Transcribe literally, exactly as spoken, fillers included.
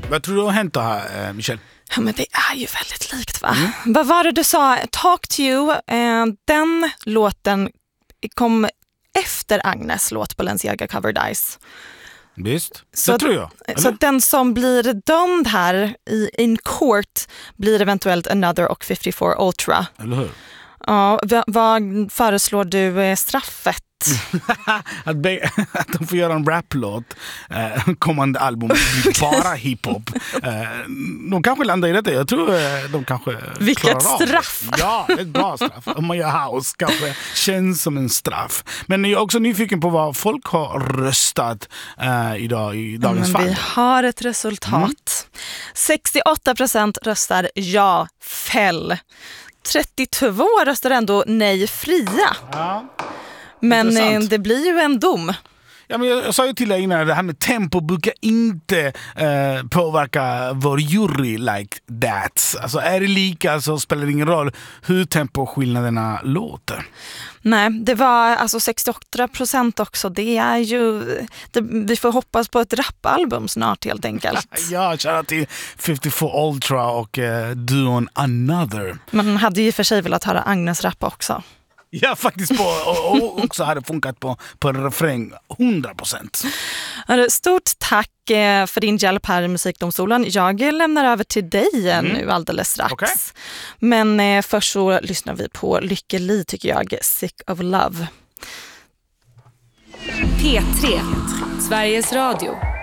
Vad tror du har hänt då här, Michelle? Ja, men det är ju väldigt likt, va? Mm. Vad var det du sa? Talk to you. Eh, den låten kom efter Agnes låt Balenciaga Covered Eyes. Visst, så, det tror jag. Eller? Så den som blir dömd här i in court blir eventuellt Another och femtiofyra Ultra. Eller hur? Ja, vad, vad föreslår du eh, straffet? att, be, att de får göra en raplåt, eh, kommande album blir bara hiphop. Eh, de kanske landar i detta. Jag tror eh, de kanske Vilket klarar straff! Av. Ja, ett bra straff. Om man gör house kanske känns som en straff. Men jag är också nyfiken på vad folk har röstat eh, idag i dagens Men fall. vi har ett resultat. Mm. sextioåtta procent röstar ja, fäll. trettiotvå röstar ändå nej, fria. Ja. Men Intressant. Det blir ju en dom. Ja, men jag, jag sa ju till dig innan, det här med tempo brukar inte eh, påverka vår jury like that. Alltså är det lika så spelar det ingen roll hur temposkillnaderna låter. Nej, det var alltså sextioåtta procent också. Det är ju, det, vi får hoppas på ett rapalbum snart helt enkelt. Ja, kära till femtiofyra Ultra och eh, duon Another. Man hade ju för sig velat höra Agnes rappa också. Ja, faktiskt på, och, och också hade funkat på, på en refräng hundra procent. Stort tack för din hjälp här i Musikdomstolen. Jag lämnar över till dig mm. nu alldeles strax. Okay. Men först så lyssnar vi på Lykke Li, tycker jag, Sick of Love. P tre, Sveriges Radio.